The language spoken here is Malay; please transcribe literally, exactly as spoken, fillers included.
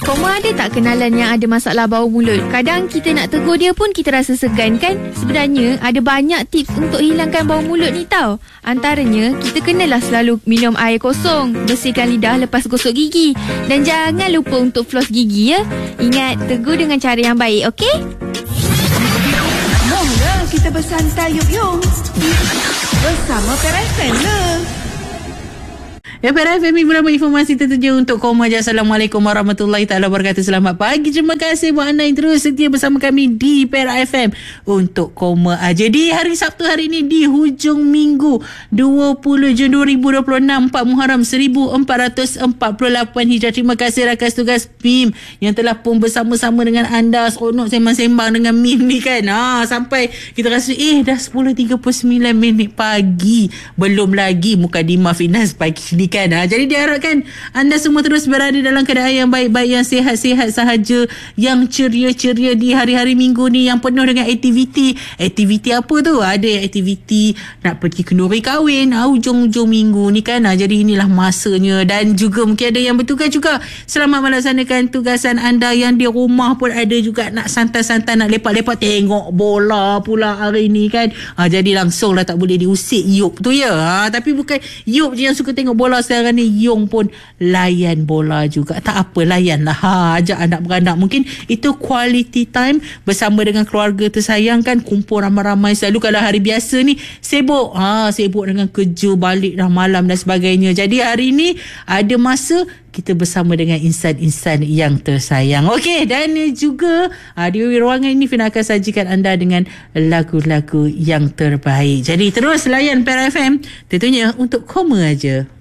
Koma ada tak kenalan yang ada masalah bau mulut? Kadang kita nak tegur dia pun kita rasa segan kan? Sebenarnya ada banyak tips untuk hilangkan bau mulut ni tau. Antaranya, kita kenalah selalu minum air kosong, bersihkan lidah lepas gosok gigi. Dan jangan lupa untuk floss gigi ya. Ingat, tegur dengan cara yang baik, okey? Mongga kita bersantai yuk-yuk bersama Pera F M lah. Ya, Pera F M beberapa informasi tertuju untuk Koma je. Assalamualaikum warahmatullahi taala wabarakatuh. Selamat pagi. Terima kasih buat anda yang terus setia bersama kami di Pera F M untuk Koma aja. Di hari Sabtu hari ini di hujung minggu dua puluh Jun dua ribu dua puluh enam, empat Muharram seribu empat ratus empat puluh lapan Hijrah. Terima kasih rakan tugas P I M yang telah pun bersama-sama dengan anda seronok sembang-sembang dengan M I M ni kan. Ha, sampai kita rasa eh dah sepuluh tiga puluh sembilan minit pagi. Belum lagi Mukadimah Finas pagi ni kan. Ha, jadi diharapkan anda semua terus berada dalam keadaan yang baik-baik, yang sihat-sihat sahaja, yang ceria-ceria di hari-hari minggu ni, yang penuh dengan aktiviti. Aktiviti apa tu? Ada yang aktiviti nak pergi kenduri kahwin, ha, hujung-hujung minggu ni kan. Ha, jadi inilah masanya. Dan juga mungkin ada yang bertugas juga. Selamat melaksanakan tugasan anda. Yang di rumah pun ada juga nak santai-santai, nak lepak-lepak tengok bola pula hari ni kan. Ha, jadi langsung lah tak boleh diusik Yop tu ya. Ha, tapi bukan Yop je yang suka tengok bola sekarang ni, Yong pun layan bola juga. Tak apa, layan lah. Ha, ajak anak beranak. Mungkin itu quality time bersama dengan keluarga tersayang kan. Kumpul ramai-ramai. Selalu kalau hari biasa ni sibuk. Ha, sibuk dengan kerja, balik dah malam dan sebagainya. Jadi hari ni ada masa kita bersama dengan insan-insan yang tersayang. Okey, dan juga ha, di ruangan ini Fina akan sajikan anda dengan lagu-lagu yang terbaik. Jadi terus layan Pera F M tentunya untuk Koma aja.